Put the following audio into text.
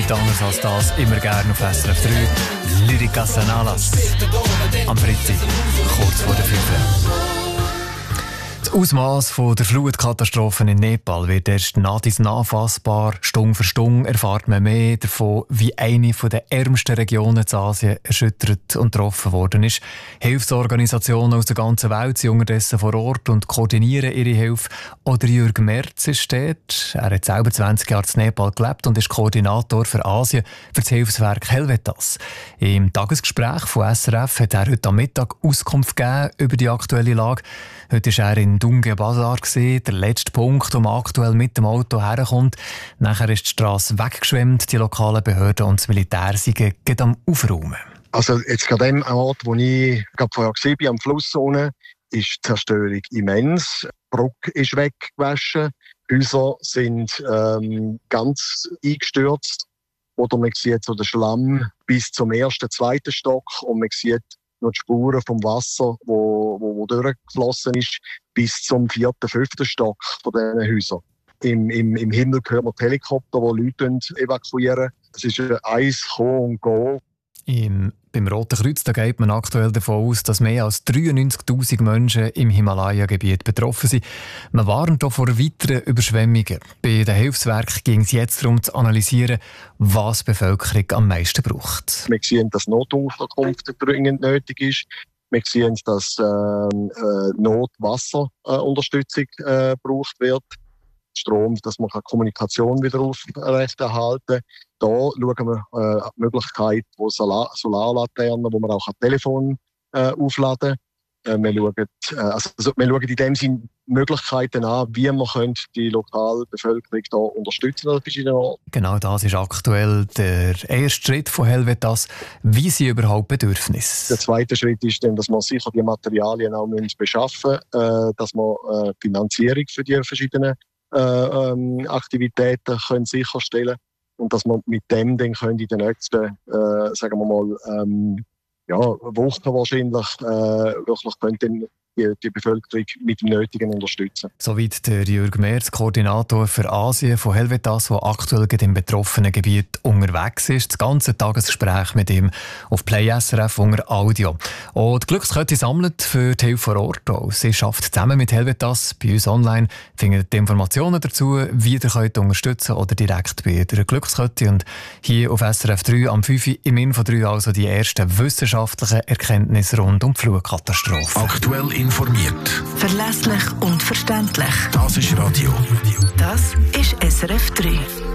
nichts anderes als das, immer gerne auf SRF 3. Lyricas Analas. Am Freitag, kurz vor der 5. Das Ausmaß der Flutkatastrophen in Nepal wird erst nach dies nachfassbar. Stunde für Stunde erfahrt man mehr davon, wie eine der ärmsten Regionen in Asien erschüttert und getroffen worden ist. Hilfsorganisationen aus der ganzen Welt sind unterdessen vor Ort und koordinieren ihre Hilfe. Oder Jürg Merz ist dort. Er hat selber 20 Jahre in Nepal gelebt und ist Koordinator für Asien für das Hilfswerk Helvetas. Im Tagesgespräch von SRF hat er heute am Mittag Auskunft gegeben über die aktuelle Lage. Heute war er in Dunge Bazar, der letzte Punkt, wo man aktuell mit dem Auto herkommt. Nachher ist die Strasse weggeschwemmt, die lokalen Behörden und das Militär sind gerade am Aufräumen. Also jetzt an dem Ort, wo ich vorher war, am Fluss unten, ist die Zerstörung immens. Die Brücke ist weggewaschen, Häuser sind ganz eingestürzt. Oder man sieht so den Schlamm bis zum ersten, zweiten Stock und man sieht noch die Spuren vom Wasser, wo durchgeflossen ist, bis zum 4., 5. Stock von diesen Häusern. Im Himmel hören wir die Helikopter, die Leute evakuieren. Es ist eins Kommen und Gehen. Beim Roten Kreuz da geht man aktuell davon aus, dass mehr als 93'000 Menschen im Himalaya-Gebiet betroffen sind. Man warnt hier vor weiteren Überschwemmungen. Bei den Hilfswerken ging es jetzt darum zu analysieren, was die Bevölkerung am meisten braucht. Wir sehen, dass Notunterkunft dringend nötig ist. Wir sehen, dass Notwasserunterstützung gebraucht wird. Strom, dass man Kommunikation wieder aufrechterhalten kann. Da schauen wir die Möglichkeit, wo Solarlaternen, wo man auch ein Telefon aufladen kann. Wir schauen in dem Sinne Möglichkeiten an, wie man die lokale Bevölkerung da unterstützen an verschiedenen Orten. Genau das ist aktuell der erste Schritt von Helvetas. Wie sind überhaupt Bedürfnisse? Der zweite Schritt ist dann, dass man sicher die Materialien auch beschaffen müssen, dass man Finanzierung für die verschiedenen Aktivitäten können sicherstellen und dass man mit dem dann in den nächsten, sagen wir mal, Wochen wahrscheinlich wirklich die Bevölkerung mit dem Nötigen unterstützen. Soweit der Jürg Merz, Koordinator für Asien von Helvetas, der aktuell im betroffenen Gebiet unterwegs ist. Das ganze Tagesgespräch mit ihm auf Play SRF unter Audio. Und die Glückskette sammelt für die Hilfe vor Ort. Sie arbeitet zusammen mit Helvetas. Bei uns online findet ihr Informationen dazu, wie ihr könnt unterstützen oder direkt bei der Glückskette. Und hier auf SRF 3 am 5 Uhr im Info 3 also die ersten wissenschaftlichen Erkenntnisse rund um die Flutkatastrophe. Aktuell informiert. Verlässlich und verständlich. Das ist Radio. Das ist SRF 3.